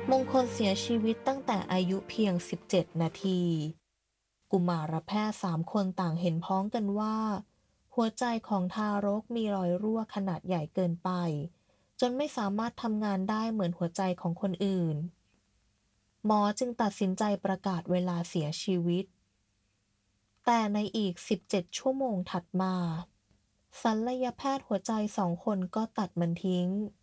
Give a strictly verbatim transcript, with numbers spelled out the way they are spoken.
มงคลเสียชีวิตตั้งแต่อายุเพียงสิบเจ็ดนาทีกุมารแพทย์สามคนต่างเห็นพ้องกันว่าหัวใจของทารกมีรอยรั่วขนาดใหญ่เกินไปจนไม่สามารถทำงานได้เหมือนหัวใจของคนอื่นหมอจึงตัดสินใจประกาศเวลาเสียชีวิตแต่ในอีกสิบเจ็ดชั่วโมงถัดมาศัลยแพทย์หัวใจสองคนก็ตัดมันทิ้ง